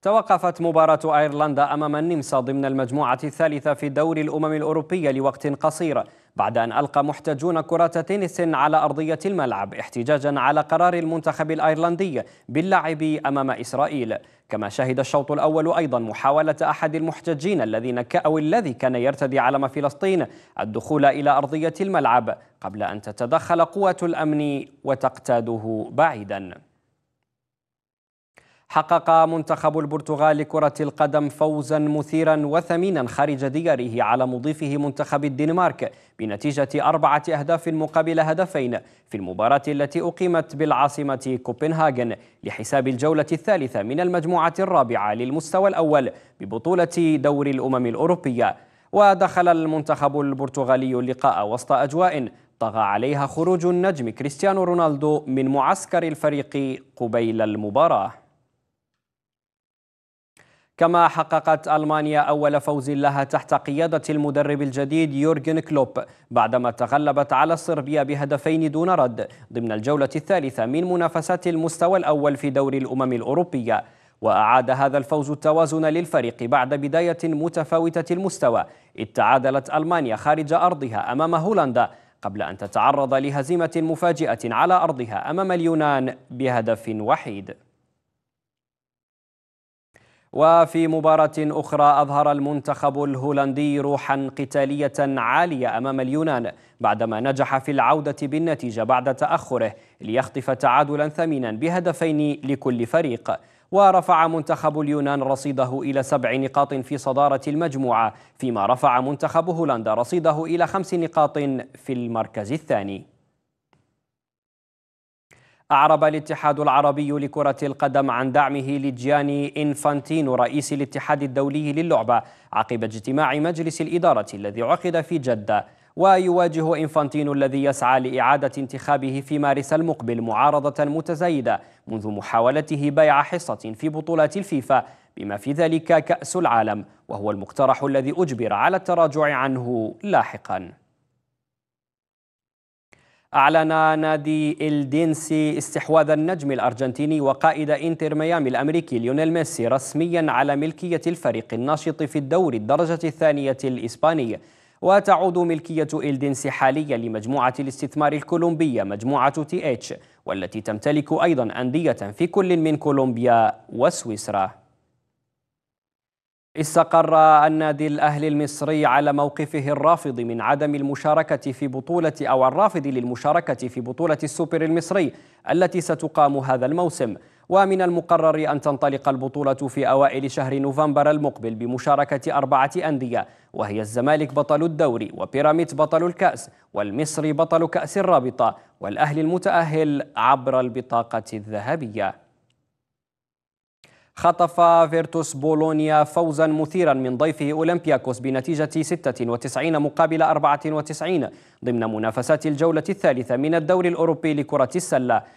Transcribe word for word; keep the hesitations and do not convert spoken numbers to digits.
توقفت مباراة أيرلندا أمام النمسا ضمن المجموعة الثالثة في دوري الأمم الأوروبية لوقت قصير بعد أن ألقى محتجون كرة تنس على أرضية الملعب احتجاجا على قرار المنتخب الأيرلندي باللعب أمام إسرائيل. كما شهد الشوط الأول أيضا محاولة أحد المحتجين الذين أو الذي كان يرتدي علم فلسطين الدخول إلى أرضية الملعب قبل أن تتدخل قوات الأمن وتقتاده بعيدا. حقق منتخب البرتغال لكرة القدم فوزا مثيرا وثمينا خارج دياره على مضيفه منتخب الدنمارك بنتيجة أربعة أهداف مقابل هدفين في المباراة التي أقيمت بالعاصمة كوبنهاغن لحساب الجولة الثالثة من المجموعة الرابعة للمستوى الأول ببطولة دوري الأمم الأوروبية. ودخل المنتخب البرتغالي اللقاء وسط أجواء طغى عليها خروج النجم كريستيانو رونالدو من معسكر الفريق قبيل المباراة. كما حققت ألمانيا أول فوز لها تحت قيادة المدرب الجديد يورجن كلوب بعدما تغلبت على صربيا بهدفين دون رد ضمن الجولة الثالثة من منافسات المستوى الأول في دوري الأمم الأوروبية. وأعاد هذا الفوز التوازن للفريق بعد بداية متفاوتة المستوى إذ تعادلت ألمانيا خارج أرضها أمام هولندا قبل أن تتعرض لهزيمة مفاجئة على أرضها أمام اليونان بهدف وحيد. وفي مباراة أخرى أظهر المنتخب الهولندي روحا قتالية عالية أمام اليونان بعدما نجح في العودة بالنتيجة بعد تأخره ليخطف تعادلا ثمينا بهدفين لكل فريق. ورفع منتخب اليونان رصيده إلى سبع نقاط في صدارة المجموعة فيما رفع منتخب هولندا رصيده إلى خمس نقاط في المركز الثاني. أعرب الاتحاد العربي لكرة القدم عن دعمه لجياني إنفانتينو رئيس الاتحاد الدولي للعبة عقب اجتماع مجلس الإدارة الذي عقد في جدة. ويواجه إنفانتينو الذي يسعى لإعادة انتخابه في مارس المقبل معارضة متزايدة منذ محاولته بيع حصة في بطولات الفيفا بما في ذلك كأس العالم، وهو المقترح الذي أجبر على التراجع عنه لاحقا. أعلن نادي إلدينسي استحواذ النجم الأرجنتيني وقائد إنتر ميامي الأمريكي ليونيل ميسي رسميا على ملكية الفريق الناشط في الدوري الدرجة الثانية الإسباني. وتعود ملكية إلدينسي حاليا لمجموعة الاستثمار الكولومبية مجموعة تي اتش، والتي تمتلك أيضا أندية في كل من كولومبيا وسويسرا. استقر النادي الأهلي المصري على موقفه الرافض من عدم المشاركة في بطولة أو الرافض للمشاركة في بطولة السوبر المصري التي ستقام هذا الموسم. ومن المقرر أن تنطلق البطولة في أوائل شهر نوفمبر المقبل بمشاركة أربعة أندية، وهي الزمالك بطل الدوري، وبيراميدز بطل الكأس، والمصري بطل كأس الرابطة، والأهلي المتأهل عبر البطاقة الذهبية. خطف فيرتوس بولونيا فوزا مثيرا من ضيفه أولمبياكوس بنتيجة ستة وتسعين مقابل أربعة وتسعين ضمن منافسات الجولة الثالثة من الدوري الأوروبي لكرة السلة